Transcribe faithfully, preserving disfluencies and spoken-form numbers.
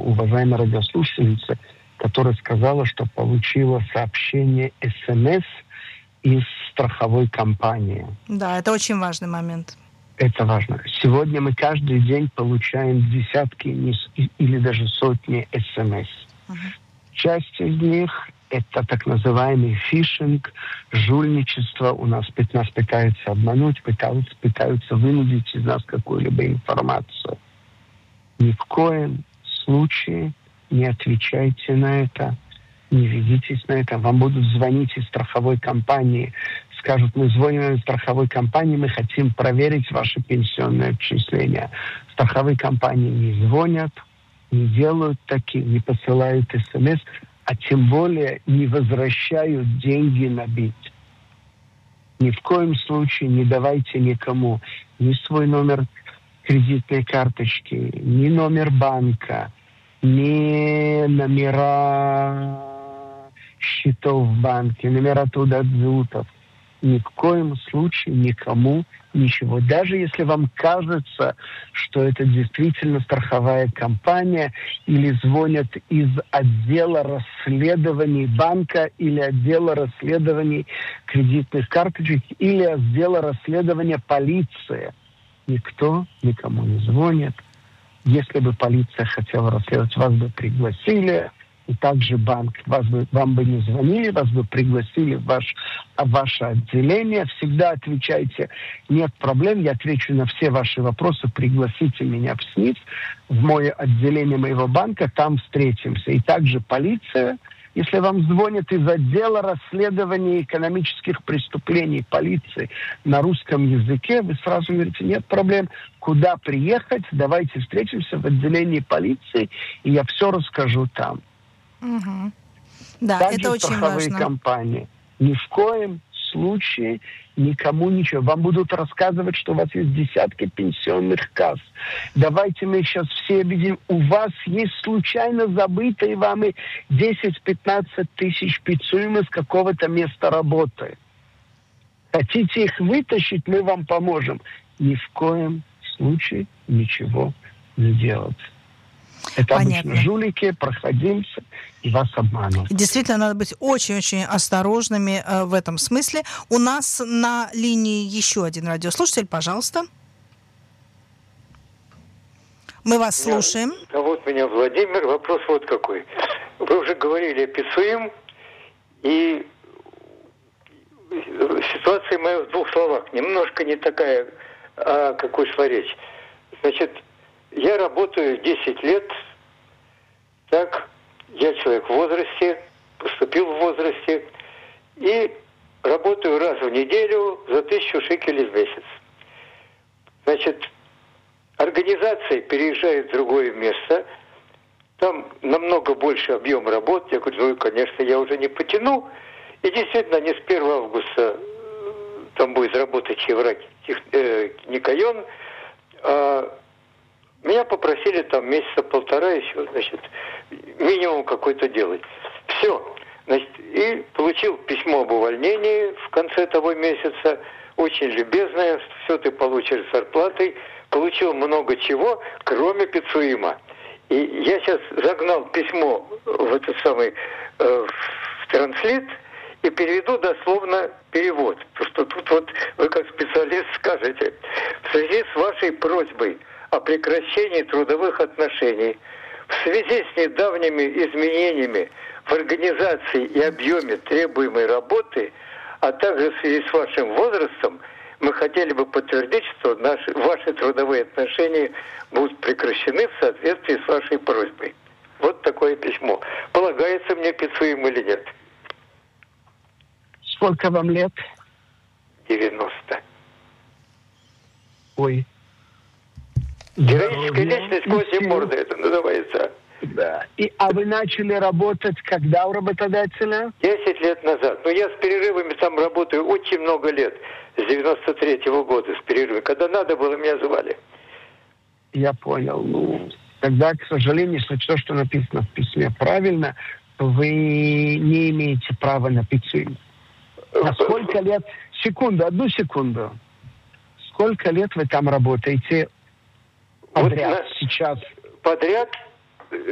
уважаемая радиослушательница, которая сказала, что получила сообщение СМС из страховой компании. Да, это очень важный момент. Это важно. Сегодня мы каждый день получаем десятки или даже сотни СМС. Uh-huh. Часть из них – это так называемый фишинг, жульничество. У нас нас пытаются обмануть, пытаются, пытаются вынудить из нас какую-либо информацию. Ни в коем случае не отвечайте на это, не ведитесь на это. Вам будут звонить из страховой компании, скажут, мы звоним из страховой компании, мы хотим проверить ваши пенсионные отчисления. Страховые компании не звонят, не делают такие, не посылают СМС, а тем более не возвращают деньги на бит. Ни в коем случае не давайте никому ни свой номер кредитной карточки, ни номер банка, ни номера счетов в банке, номера туда-дзутов. Ни в коем случае никому ничего. Даже если вам кажется, что это действительно страховая компания, или звонят из отдела расследований банка, или отдела расследований кредитных карточек, или отдела расследования полиции. Никто никому не звонит. Если бы полиция хотела расследовать, вас бы пригласили. И также банк, вас бы, вам бы не звонили, вас бы пригласили в, ваш, в ваше отделение. Всегда отвечайте, нет проблем, я отвечу на все ваши вопросы, пригласите меня в СНИФ, в мое отделение моего банка, там встретимся. И также полиция, если вам звонят из отдела расследования экономических преступлений полиции на русском языке, вы сразу говорите, нет проблем, куда приехать, давайте встретимся в отделении полиции, и я все расскажу там. Угу. Да, также это очень страховые важно. компании. Ни в коем случае никому ничего. Вам будут рассказывать, что у вас есть десятки пенсионных касс. Давайте мы сейчас все объединим. У вас есть случайно забытые вами десять-пятнадцать тысяч пиццуем из какого-то места работы. Хотите их вытащить, мы вам поможем. Ни в коем случае ничего не делать. Это Понятно. Обычно жулики, проходимцы, и вас обманывают. Действительно, надо быть очень-очень осторожными э, в этом смысле. У нас на линии еще один радиослушатель, пожалуйста. Мы вас слушаем. Зовут меня Владимир. Вопрос вот какой. Вы уже говорили о ПИЦУИМ, и ситуация моя в двух словах. Немножко не такая, о какой шла речь. Значит, я работаю десять лет, так, я человек в возрасте, поступил в возрасте, и работаю раз в неделю за тысячу шекелей в месяц. Значит, организация переезжает в другое место, там намного больше объем работы. Я говорю, ну, конечно, я уже не потяну. И действительно, не с первого августа там будет работать Еврак э, Никайон, а меня попросили там месяца полтора еще, значит, минимум какой-то делать. Все. Значит, и получил письмо об увольнении в конце того месяца, очень любезное, все ты получишь с зарплатой. Получил много чего, кроме ПИЦУИМа. И я сейчас загнал письмо в этот самый, э, в транслит, и переведу дословно перевод. Потому что тут вот вы как специалист скажете, в связи с вашей просьбой о прекращении трудовых отношений, в связи с недавними изменениями в организации и объеме требуемой работы, а также в связи с вашим возрастом, мы хотели бы подтвердить, что наши, ваши трудовые отношения будут прекращены в соответствии с вашей просьбой. Вот такое письмо. Полагается мне ПИЦУИМ или нет? Сколько вам лет? девяносто. Ой. Героическая личность сквозь морды это называется. Да. И, а вы начали работать когда у работодателя? Десять лет назад. Но я с перерывами там работаю очень много лет. С девяносто третьего года с перерывами. Когда надо было, меня звали. Я понял. Ну, тогда, к сожалению, если все, что написано в письме, правильно, то вы не имеете права на ПИЦУИМ. А сколько лет? Секунду, одну секунду. Сколько лет вы там работаете подряд вот на... сейчас? Подряд